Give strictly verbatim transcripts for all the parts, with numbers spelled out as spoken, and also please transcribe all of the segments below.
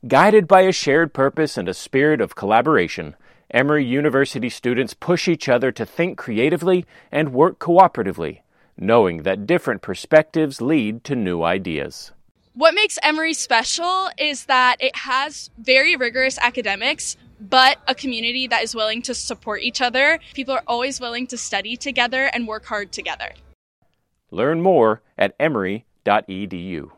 Guided by a shared purpose and a spirit of collaboration, Emory University students push each other to think creatively and work cooperatively, knowing that different perspectives lead to new ideas. What makes Emory special is that it has very rigorous academics, but a community that is willing to support each other. People are always willing to study together and work hard together. Learn more at emory dot e d u.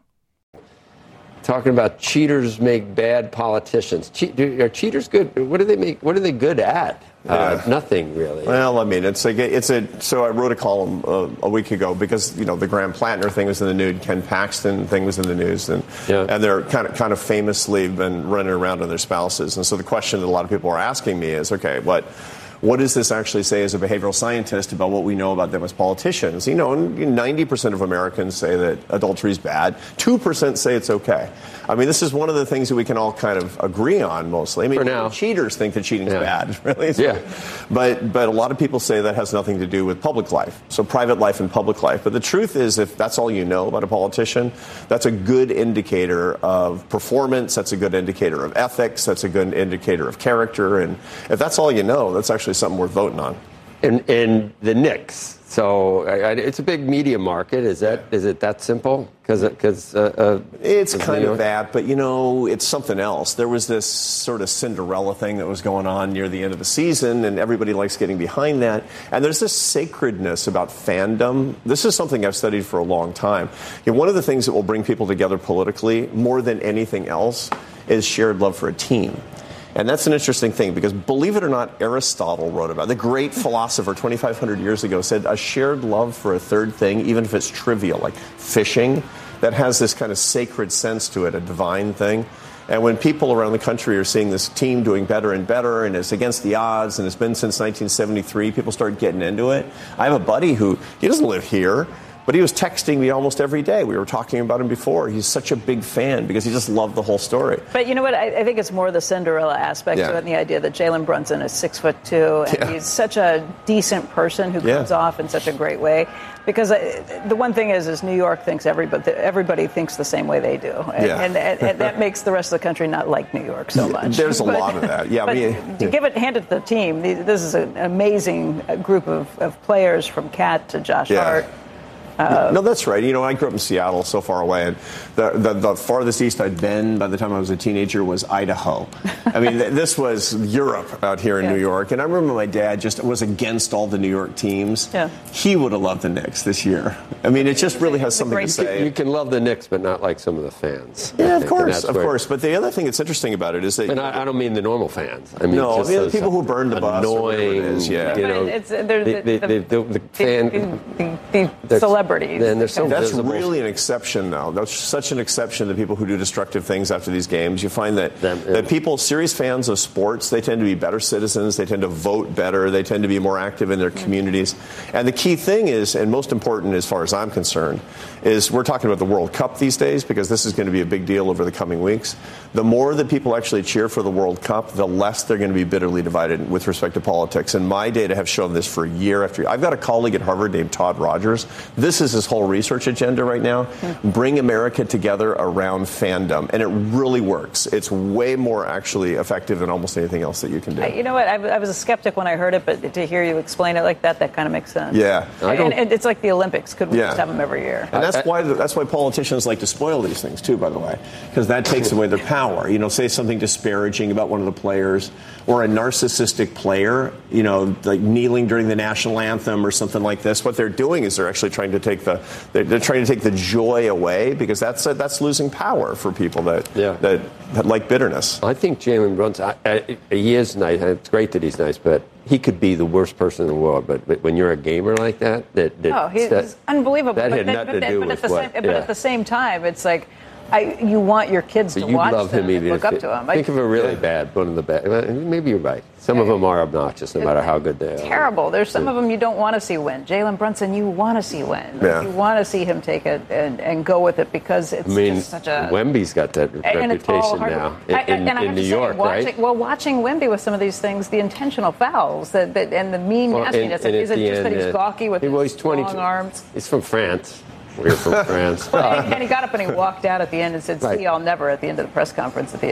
Talking about cheaters make bad politicians. Che- are cheaters good? What do they make? What are they good at? Uh, yeah. Nothing really. Well, I mean, it's a, it's a. So I wrote a column uh, a week ago because you know the Graham Plattner thing was in the news, Ken Paxton thing was in the news, and yeah. and they're kind of kind of famously been running around on their spouses. And so the question that a lot of people are asking me is, okay, what? What does this actually say as a behavioral scientist about what we know about them as politicians? You know, ninety percent of Americans say that adultery is bad. two percent say it's okay. I mean, this is one of the things that we can all kind of agree on mostly. I mean, For now. cheaters think that cheating is yeah. bad, really. Yeah. But, but a lot of people say that has nothing to do with public life. So private life and public life. But the truth is, if that's all you know about a politician, that's a good indicator of performance. That's a good indicator of ethics. That's a good indicator of character. And if that's all you know, that's actually something worth voting on. And, and the Knicks. So I, I, it's a big media market. Is that is it that simple? Because because uh, uh, it's kind of that, but you know, it's something else. There was this sort of Cinderella thing that was going on near the end of the season, and everybody likes getting behind that. And there's this sacredness about fandom. This is something I've studied for a long time. You know, one of the things that will bring people together politically more than anything else is shared love for a team. And that's an interesting thing because, believe it or not, Aristotle wrote about it. The great philosopher twenty-five hundred years ago said a shared love for a third thing, even if it's trivial, like fishing, that has this kind of sacred sense to it, a divine thing. And when people around the country are seeing this team doing better and better, and it's against the odds, and it's been since nineteen seventy-three, people start getting into it. I have a buddy who, he doesn't live here, but he was texting me almost every day. We were talking about him before. He's such a big fan because he just loved the whole story. But you know what? I, I think it's more the Cinderella aspect yeah. to it, and the idea that Jalen Brunson is six foot two, and yeah. he's such a decent person who yeah. comes off in such a great way. Because I, the one thing is, is New York thinks everybody everybody thinks the same way they do, and, yeah. and, and, and that makes the rest of the country not like New York so much. There's a but, lot of that. Yeah, but we, to give it hand it to the team, this is an amazing group of, of players from Cat to Josh yeah. Hart. Uh, no, that's right. You know, I grew up in Seattle, so far away, and the, the the farthest east I'd been by the time I was a teenager was Idaho. I mean, th- this was Europe out here in yeah. New York, and I remember my dad just was against all the New York teams. Yeah. He would have loved the Knicks this year. I mean, it just really has something to say. You can love the Knicks, but not like some of the fans. Yeah, of course, of where, course. But the other thing that's interesting about it is that... And I, I don't mean the normal fans. I mean, no, just I mean, those the people who burn the bus. Annoying, it is, yeah. you know, it's, the, the, the, the, the fan... The, the, the celebrities. And they're so That's visible. really an exception, though. That's such an exception to people who do destructive things after these games. You find that, Them, yeah. that people, serious fans of sports, they tend to be better citizens. They tend to vote better. They tend to be more active in their communities. And the key thing is, and most important as far as I'm concerned, is we're talking about the World Cup these days because this is going to be a big deal over the coming weeks. The more that people actually cheer for the World Cup, the less they're going to be bitterly divided with respect to politics. And my data have shown this for year after year. I've got a colleague at Harvard named Todd Rogers. This is his whole research agenda right now. Mm-hmm. Bring America together around fandom. And it really works. It's way more actually effective than almost anything else that you can do. You know what? I, I was a skeptic when I heard it, but to hear you explain it like that, that kind of makes sense. Yeah. And, and it's like the Olympics. Could we yeah. just have them every year? And that's why that's why politicians like to spoil these things, too, by the way, because that takes away their power. You know, say something disparaging about one of the players or a narcissistic player, you know, like kneeling during the national anthem or something like this. What they're doing is they're actually trying to take the they're, they're trying to take the joy away because that's uh, that's losing power for people that, yeah. that that like bitterness. I think Jalen Brunson, I, I, he is nice. It's great that he's nice, but he could be the worst person in the world. But, but when you're a gamer like that, that, that oh, he's, that, he's unbelievable. That but had then, nothing but to do but with at the what. Same, yeah. But at the same time, it's like I, you want your kids but to you watch love them him and even look if up it, to him. Think I, of a really yeah. bad one of the bad. Maybe you're right. Some of them are obnoxious, no matter how good they are. Terrible. There's some of them you don't want to see win. Jalen Brunson, you want to see win. Yeah. You want to see him take it and, and go with it because it's I mean, just such a. Wemby's got that and it's all reputation hard. now in, I, in, and I in have New to say, York, watching, right? Well, watching Wemby with some of these things, the intentional fouls that, that and the mean Well, nastiness. and- and is at it the just end, that he's uh, gawky with he- well, his he's twenty-two. long arms? He's from France. We're from France. Well, and, and he got up and he walked out at the end and said, Right. "See y'all never" at the end of the press conference at the